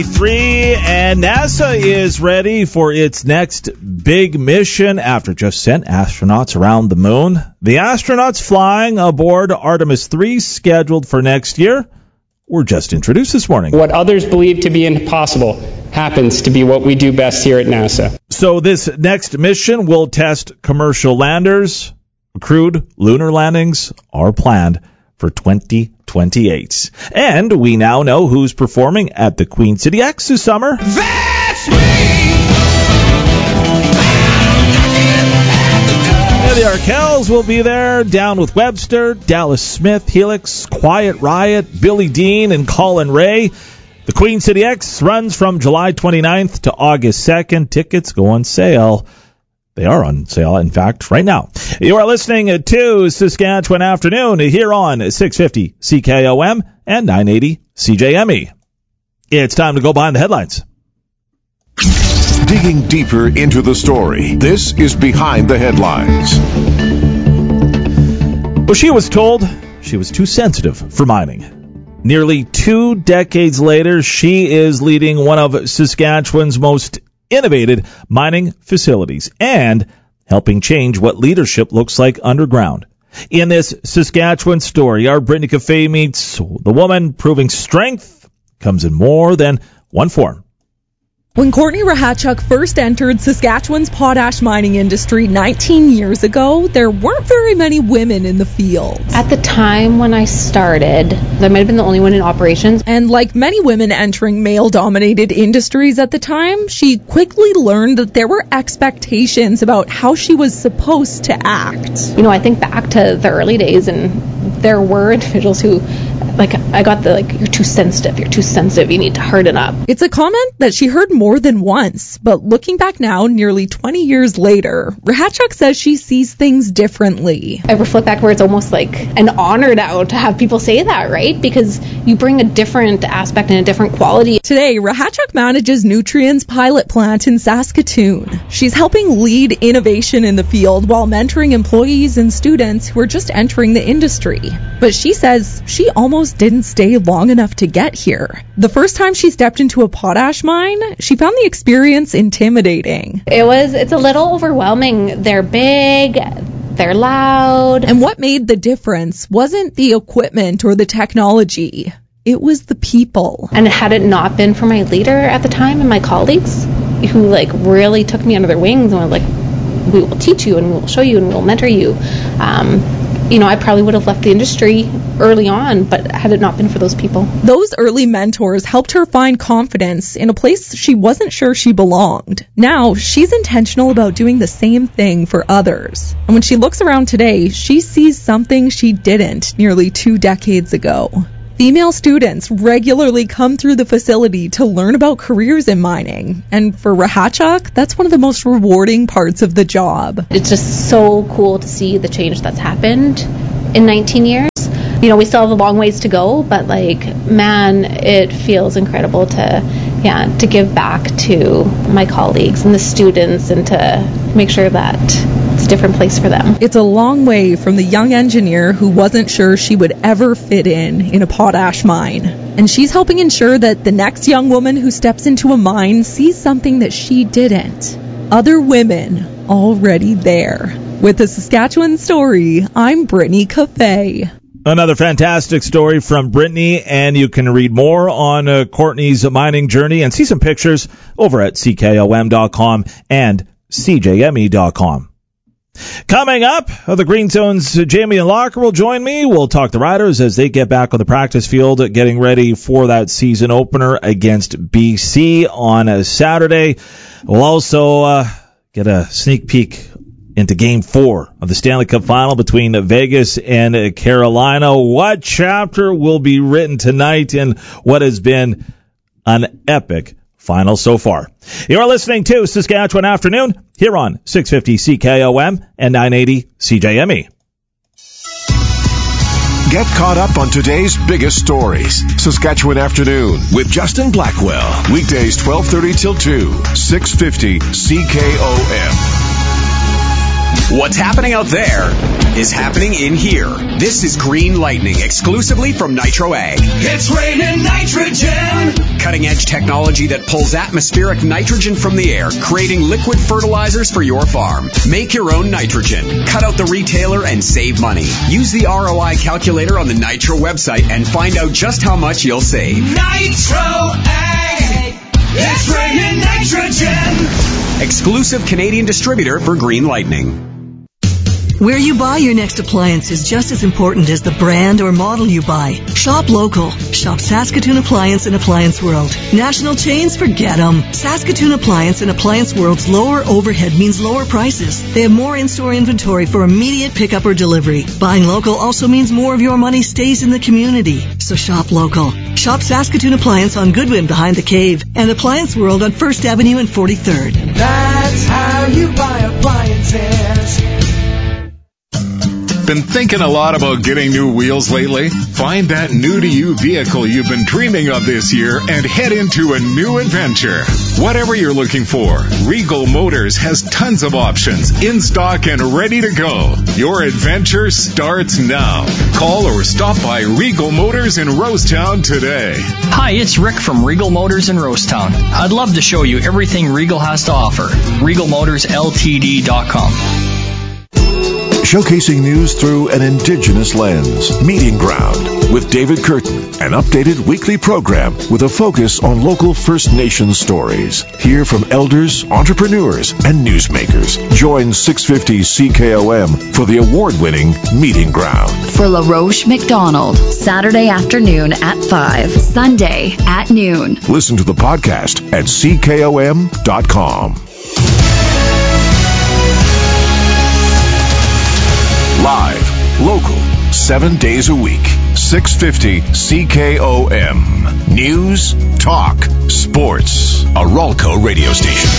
And NASA is ready for its next big mission after just sent astronauts around the moon. The astronauts flying aboard Artemis 3 scheduled for next year were just introduced this morning. What others believe to be impossible happens to be what we do best here at NASA. So this next mission will test commercial landers. Crewed lunar landings are planned for 2028. And we now know who's performing at the Queen City X this summer. That's me! Yeah, the Arkells will be there, down with Webster, Dallas Smith, Helix, Quiet Riot, Billy Dean, and Colin Ray. The Queen City X runs from July 29th to August 2nd. Tickets go on sale. They are on sale, in fact, right now. You are listening to Saskatchewan Afternoon here on 650 CKOM and 980 CJME. It's time to go behind the headlines. Digging deeper into the story, this is Behind the Headlines. Well, she was told she was too sensitive for mining. Nearly 2 decades later, she is leading one of Saskatchewan's most innovative mining facilities and helping change what leadership looks like underground. In this Saskatchewan story, our Brittany Cafe meets the woman proving strength comes in more than one form. When Courtney Rahachuk first entered Saskatchewan's potash mining industry 19 years ago, there weren't very many women in the field. At the time when I started, there might have been the only one in operations. And like many women entering male-dominated industries at the time, she quickly learned that there were expectations about how she was supposed to act. You know, I think back to the early days, and there were individuals who, I got you're too sensitive, you need to harden up. It's a comment that she heard more than once, but looking back now, nearly 20 years later, Rahachuk says she sees things differently. I reflect back where it's almost like an honor now to have people say that, right? Because you bring a different aspect and a different quality. Today, Rahachuk manages Nutrien's pilot plant in Saskatoon. She's helping lead innovation in the field while mentoring employees and students who are just entering the industry. But she says she almost didn't stay long enough to get here. The first time she stepped into a potash mine, she found the experience intimidating. It's a little overwhelming. They're big, they're loud. And what made the difference wasn't the equipment or the technology. It was the people. And had it not been for my leader at the time and my colleagues who really took me under their wings and were like, we will teach you and we will show you and we will mentor you, I probably would have left the industry early on, but had it not been for those people. Those early mentors helped her find confidence in a place she wasn't sure she belonged. Now, she's intentional about doing the same thing for others. And when she looks around today, she sees something she didn't nearly 2 decades ago. Female students regularly come through the facility to learn about careers in mining. And for Rahachuk, that's one of the most rewarding parts of the job. It's just so cool to see the change that's happened in 19 years. We still have a long ways to go, but it feels incredible to give back to my colleagues and the students and to make sure that it's a different place for them. It's a long way from the young engineer who wasn't sure she would ever fit in a potash mine. And she's helping ensure that the next young woman who steps into a mine sees something that she didn't. Other women already there. With the Saskatchewan Story, I'm Brittany Cafe. Another fantastic story from Brittany, and you can read more on Courtney's mining journey and see some pictures over at CKOM.com and CJME.com. Coming up, the Green Zone's Jamie and Locker will join me. We'll talk the Riders as they get back on the practice field, getting ready for that season opener against BC on a Saturday. We'll also get a sneak peek into Game 4 of the Stanley Cup Final between Vegas and Carolina. What chapter will be written tonight in what has been an epic final so far? You're listening to Saskatchewan Afternoon here on 650 CKOM and 980 CJME. Get caught up on today's biggest stories. Saskatchewan Afternoon with Justin Blackwell. Weekdays 12:30 till 2, 650 CKOM. What's happening out there is happening in here. This is Green Lightning, exclusively from Nitro Ag. It's raining nitrogen! Cutting-edge technology that pulls atmospheric nitrogen from the air, creating liquid fertilizers for your farm. Make your own nitrogen. Cut out the retailer and save money. Use the ROI calculator on the Nitro website and find out just how much you'll save. Nitro Ag! It's raining nitrogen! Exclusive Canadian distributor for Green Lightning. Where you buy your next appliance is just as important as the brand or model you buy. Shop local. Shop Saskatoon Appliance and Appliance World. National chains, forget them. Saskatoon Appliance and Appliance World's lower overhead means lower prices. They have more in-store inventory for immediate pickup or delivery. Buying local also means more of your money stays in the community. So shop local. Shop Saskatoon Appliance on Goodwin behind the Cave and Appliance World on 1st Avenue and 43rd. That's how you buy appliances. Been thinking a lot about getting new wheels lately? Find that new-to-you vehicle you've been dreaming of this year and head into a new adventure. Whatever you're looking for, Regal Motors has tons of options in stock and ready to go. Your adventure starts now. Call or stop by Regal Motors in Rosetown today. Hi, it's Rick from Regal Motors in Rosetown. I'd love to show you everything Regal has to offer. RegalMotorsLTD.com. Showcasing news through an Indigenous lens. Meeting Ground with David Curtin, an updated weekly program with a focus on local First Nations stories. Hear from elders, entrepreneurs, and newsmakers. Join 650 CKOM for the award-winning Meeting Ground. For LaRoche McDonald, Saturday afternoon at 5, Sunday at noon. Listen to the podcast at CKOM.com. Live, local, 7 days a week. 650 CKOM. News, talk, sports. A Ralco radio station.